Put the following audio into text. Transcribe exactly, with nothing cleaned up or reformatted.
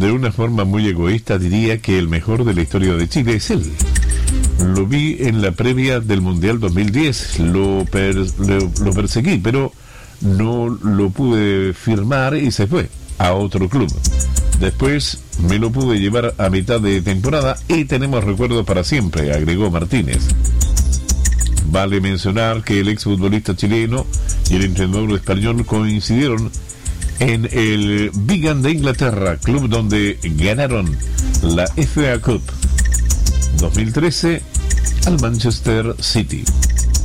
De una forma muy egoísta diría que el mejor de la historia de Chile es él. Lo vi en la previa del Mundial dos mil diez, lo, per, lo, lo perseguí, pero no lo pude firmar y se fue a otro club. Después me lo pude llevar a mitad de temporada y tenemos recuerdos para siempre, agregó Martínez. Vale mencionar que el exfutbolista chileno y el entrenador español coincidieron en el Wigan de Inglaterra, club donde ganaron la F A Cup dos mil trece al Manchester City.